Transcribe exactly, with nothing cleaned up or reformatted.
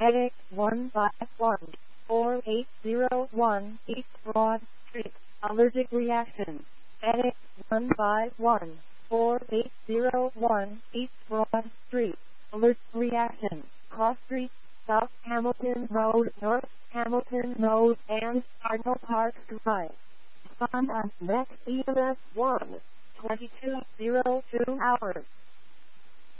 Headache one five one four eight zero one East Broad Street. Allergic reaction. Headache one five one four eight zero one East Broad Street. Allergic reaction. Cross Street, South Hamilton Road, North Hamilton Road, and Cardinal Park Drive. Respond on next E M S one twenty-two oh two hours.